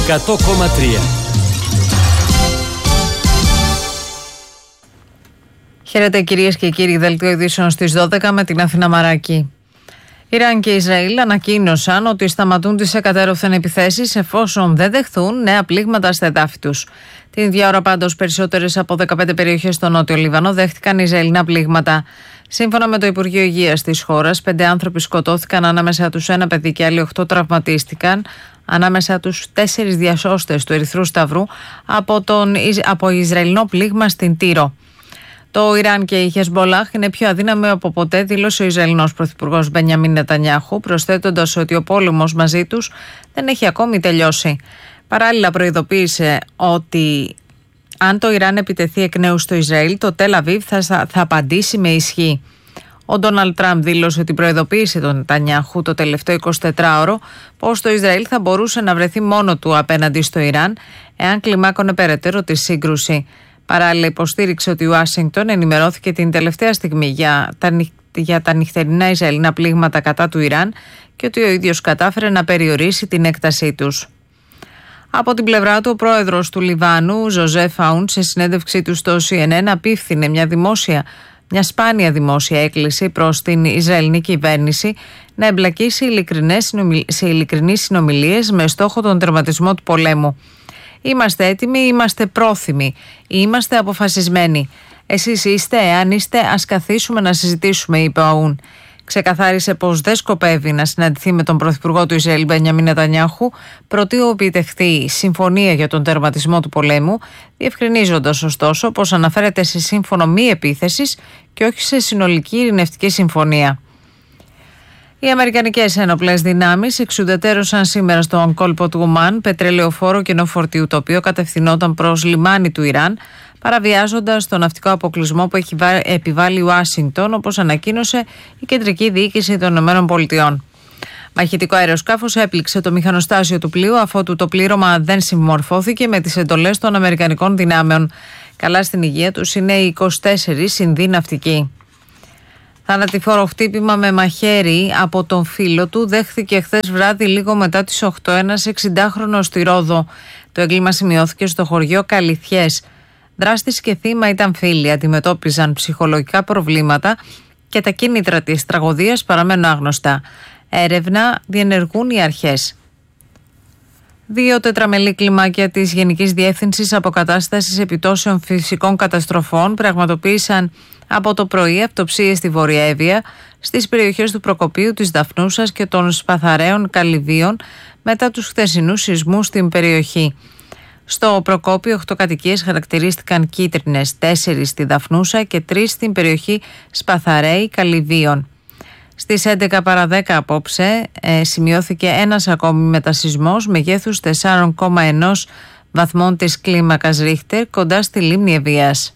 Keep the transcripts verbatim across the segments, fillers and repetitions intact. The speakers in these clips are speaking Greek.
εκατό κόμμα τρία. Χαίρετε κυρίες και κύριοι, δελτίο ειδήσεων στις δώδεκα με την Αθήνα Μαράκη. Ιράν και Ισραήλ ανακοίνωσαν ότι σταματούν τις εκατέρωθεν επιθέσεις εφόσον δεν δεχθούν νέα πλήγματα στα εδάφη τους. Την ίδια ώρα πάντως περισσότερες από δεκαπέντε περιοχές στο Νότιο Λίβανο δέχτηκαν Ισραηλινά πλήγματα. Σύμφωνα με το Υπουργείο Υγείας της χώρας, πέντε άνθρωποι σκοτώθηκαν, ανάμεσα τους ένα παιδί και άλλοι οκτώ τραυματίστηκαν, ανάμεσα τους τέσσερις διασώστες του Ερυθρού Σταυρού από, τον, από Ισραηλινό πλήγμα στην Τύρο. Το Ιράν και η Χεσμπολάχ είναι πιο αδύναμοι από ποτέ, δήλωσε ο Ισραηλινός Πρωθυπουργός Μπενιαμίν Νετανιάχου, προσθέτοντας ότι ο πόλεμος μαζί τους δεν έχει ακόμη τελειώσει. Παράλληλα, προειδοποίησε ότι αν το Ιράν επιτεθεί εκ νέου στο Ισραήλ, το Τελ Αβίβ θα, θα απαντήσει με ισχύ. Ο Ντόναλντ Τραμπ δήλωσε ότι προειδοποίησε τον Νετανιάχου το τελευταίο εικοσιτετράωρο πως το Ισραήλ θα μπορούσε να βρεθεί μόνο του απέναντι στο Ιράν εάν κλιμάκωνε περαιτέρω τη σύγκρουση. Παράλληλα, υποστήριξε ότι η Ουάσιγκτον ενημερώθηκε την τελευταία στιγμή για τα, για τα νυχτερινά Ισραηλινά πλήγματα κατά του Ιράν και ότι ο ίδιος κατάφερε να περιορίσει την έκτασή τους. Από την πλευρά του, ο πρόεδρος του Λιβάνου, Ζωζέφ Αούν, σε συνέντευξή του στο Σι Εν Εν, απίφθινε μια δημόσια, μια σπάνια δημόσια έκκληση προς την Ισραηλινή κυβέρνηση να εμπλακεί σε ειλικρινείς συνομιλίες με στόχο τον τερματισμό του πολέμου. Είμαστε έτοιμοι, είμαστε πρόθυμοι, είμαστε αποφασισμένοι. Εσείς είστε, εάν είστε, ας καθίσουμε να συζητήσουμε, είπε ο Αούν. Ξεκαθάρισε πως δεν σκοπεύει να συναντηθεί με τον Πρωθυπουργό του Ισραήλ Μπενιαμίν Νετανιάχου προτού επιτευχθεί συμφωνία για τον τερματισμό του πολέμου, διευκρινίζοντας ωστόσο πως αναφέρεται σε σύμφωνο μη επίθεσης και όχι σε συνολική ειρηνευτική συμφωνία. Οι αμερικανικές ένοπλες δυνάμεις εξουδετερώσαν σήμερα στον κόλπο του Ομάν πετρελαιοφόρο κενό φορτίου, το οποίο κατευθυνόταν προς λιμάνι του Ιράν, παραβιάζοντας τον ναυτικό αποκλεισμό που έχει επιβάλει η Ουάσιγκτον, όπως ανακοίνωσε η κεντρική διοίκηση των ΗΠΑ. Μαχητικό αεροσκάφος έπληξε το μηχανοστάσιο του πλοίου, αφότου το πλήρωμα δεν συμμορφώθηκε με τις εντολές των αμερικανικών δυνάμεων. Καλά στην υγεία τους είναι οι είκοσι τέσσερις Ινδοί ναυτικοί. Θανατηφόρο χτύπημα με μαχαίρι από τον φίλο του δέχθηκε χθες βράδυ λίγο μετά τις οκτώ ένας εξηντάχρονος στη Ρόδο. Το έγκλημα σημειώθηκε στο χωριό Καλυθιές. Δράστης και θύμα ήταν φίλοι, αντιμετώπιζαν ψυχολογικά προβλήματα και τα κίνητρα της τραγωδίας παραμένουν άγνωστα. Έρευνα διενεργούν οι αρχές. Δύο τετραμελή κλιμάκια της Γενικής Διεύθυνσης Αποκατάστασης Επιπτώσεων Φυσικών Καταστροφών πραγματοποίησαν από το πρωί αυτοψίες στη Βόρεια Εύβοια, στις περιοχές του Προκοπίου, της Δαφνούσας και των Σπαθαραίων Καλυβίων μετά τους χθεσινούς σεισμούς στην περιοχή. Στο Προκόπιο, οκτώ κατοικίες χαρακτηρίστηκαν κίτρινες, τέσσερις στη Δαφνούσα και τρεις στην περιοχή Σπαθαραίοι Καλυβίων. Στις έντεκα παρά δέκα απόψε ε, σημειώθηκε ένας ακόμη μετασεισμός μεγέθους τέσσερα κόμμα ένα βαθμών της κλίμακας Ρίχτερ κοντά στη λίμνη Ευβοίας.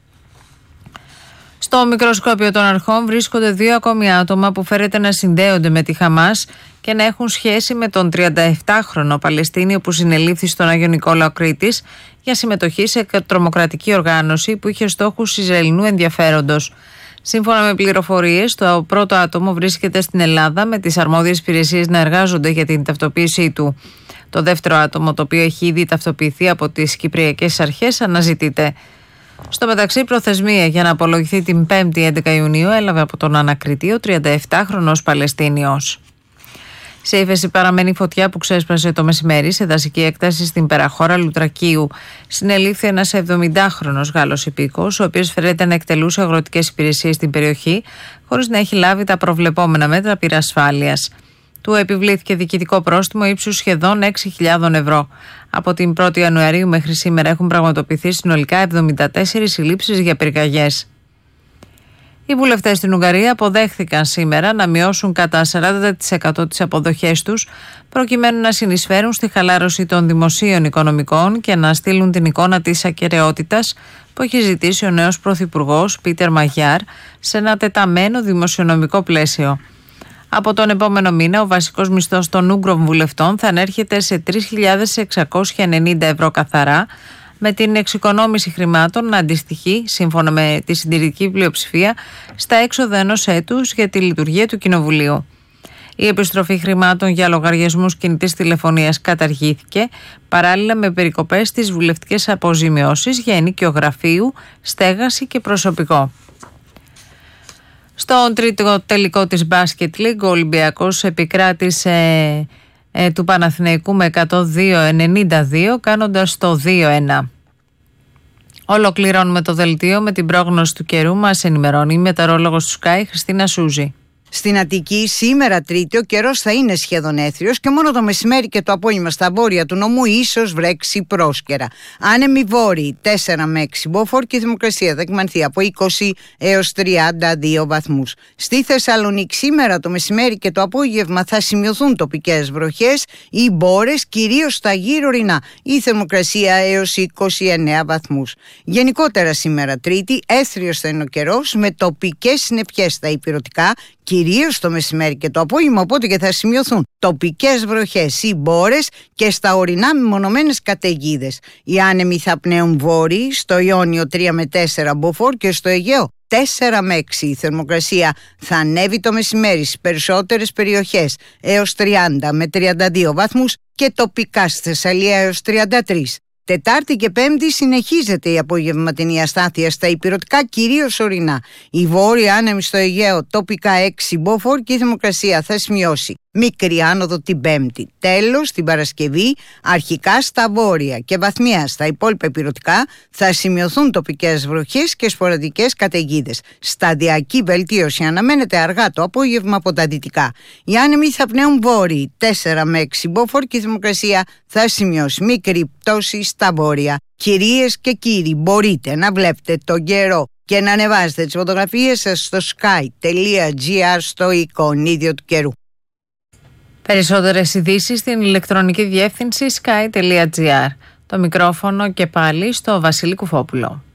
Στο μικροσκόπιο των αρχών βρίσκονται δύο ακόμη άτομα που φέρεται να συνδέονται με τη Χαμάς και να έχουν σχέση με τον τριανταεπτάχρονο Παλαιστίνιο που συνελήφθη στον Άγιο Νικόλαο Κρήτης για συμμετοχή σε τρομοκρατική οργάνωση που είχε στόχους Ισραηλινού ενδιαφέροντος. Σύμφωνα με πληροφορίες, το πρώτο άτομο βρίσκεται στην Ελλάδα με τις αρμόδιες υπηρεσίες να εργάζονται για την ταυτοποίησή του. Το δεύτερο άτομο, το οποίο έχει ήδη ταυτοποιηθεί από τις Κυπριακές Αρχές, αναζητείται. Στο μεταξύ, προθεσμία για να απολογηθεί την πέμπτη έντεκα Ιουνίου έλαβε από τον ανακριτή ο τριανταεπτάχρονος Παλαιστίνιος. Σε ύφεση παραμένει η φωτιά που ξέσπασε το μεσημέρι σε δασική έκταση στην περαχώρα Λουτρακίου. Συνελήφθη ένας εβδομηντάχρονος Γάλλος υπήκοος, ο οποίος φέρεται να εκτελούσε αγροτικές υπηρεσίες στην περιοχή, χωρίς να έχει λάβει τα προβλεπόμενα μέτρα πυρασφάλειας. Του επιβλήθηκε διοικητικό πρόστιμο ύψους σχεδόν έξι χιλιάδες ευρώ. Από την πρώτη Ιανουαρίου μέχρι σήμερα έχουν πραγματοποιηθεί συνολικά εβδομήντα τέσσερις συλλήψεις για πυρκαγιές. Οι βουλευτές στην Ουγγαρία αποδέχθηκαν σήμερα να μειώσουν κατά σαράντα τοις εκατό τις αποδοχές τους προκειμένου να συνεισφέρουν στη χαλάρωση των δημοσίων οικονομικών και να στείλουν την εικόνα της ακεραιότητας που έχει ζητήσει ο νέος πρωθυπουργός Πίτερ Μαγιάρ σε ένα τεταμένο δημοσιονομικό πλαίσιο. Από τον επόμενο μήνα ο βασικός μισθός των Ούγγρων βουλευτών θα ανέρχεται σε τρεις χιλιάδες εξακόσια ενενήντα ευρώ καθαρά, με την εξοικονόμηση χρημάτων να αντιστοιχεί, σύμφωνα με τη συντηρητική πλειοψηφία, στα έξοδα ενός έτους για τη λειτουργία του Κοινοβουλίου. Η επιστροφή χρημάτων για λογαριασμούς κινητής τηλεφωνίας καταργήθηκε, παράλληλα με περικοπές στις βουλευτικές αποζημιώσεις για ενοίκιο γραφείου, στέγαση και προσωπικό. Στον τρίτο τελικό της Basket League, ο Ολυμπιακός επικράτησε ε, του Παναθηναϊκού με εκατόν δύο ενενήντα δύο, κάνοντας το δύο ένα. Ολοκληρώνουμε το δελτίο με την πρόγνωση του καιρού. Μας ενημερώνει η μετεωρόλογος του Sky, Χριστίνα Σούζη. Στην Αττική, σήμερα Τρίτη, ο καιρός θα είναι σχεδόν έθριος και μόνο το μεσημέρι και το απόγευμα στα βόρεια του νομού ίσως βρέξει πρόσκαιρα. Άνεμοι βόρειοι τέσσερα με έξι μποφόρ και η θερμοκρασία θα κυμανθεί από είκοσι έως τριάντα δύο βαθμούς. Στη Θεσσαλονίκη, σήμερα το μεσημέρι και το απόγευμα θα σημειωθούν τοπικές βροχές ή μπόρες, κυρίως στα γύρω ορεινά. Η θερμοκρασία έως είκοσι εννέα βαθμούς. Γενικότερα, σήμερα Τρίτη, έθριος θα είναι ο καιρός με τοπικές συννεφιές στα ηπειρωτικά, κυρίως το μεσημέρι και το απόγευμα, οπότε και θα σημειωθούν τοπικές βροχές ή μπόρες και στα ορεινά μεμονωμένες καταιγίδες. Οι άνεμοι θα πνέουν βόρειοι, στο Ιόνιο τρία με τέσσερα μποφόρ και στο Αιγαίο τέσσερα με έξι. Η θερμοκρασία θα ανέβει το μεσημέρι στις περισσότερες περιοχές έως τριάντα με τριάντα δύο βαθμούς και τοπικά στη Θεσσαλία έως τριάντα τρία. Τετάρτη και Πέμπτη συνεχίζεται η απογευματινή αστάθεια στα ηπειρωτικά, κυρίως ορεινά. Η βόρεια άνεμη στο Αιγαίο τοπικά έξι μποφόρ και η θερμοκρασία θα σημειώσει μικρή άνοδο την Πέμπτη. Τέλος, την Παρασκευή, αρχικά στα βόρεια και βαθμιά στα υπόλοιπα ηπειρωτικά θα σημειωθούν τοπικές βροχές και σποραδικές καταιγίδες. Σταδιακή βελτίωση αναμένεται αργά το απόγευμα από τα δυτικά. Οι άνεμοι θα πνέουν βόρειοι τέσσερα με έξι μποφόρ και η θερμοκρασία θα σημειώσει μικρή πτώση στα βόρεια. Κυρίες και κύριοι, μπορείτε να βλέπετε τον καιρό και να ανεβάζετε τις φωτογραφίες σας στο sky τελεία gr στο εικονίδιο του καιρού. Περισσότερες ειδήσεις στην ηλεκτρονική διεύθυνση sky τελεία gr. Το μικρόφωνο και πάλι στο Βασίλη Κουφόπουλο.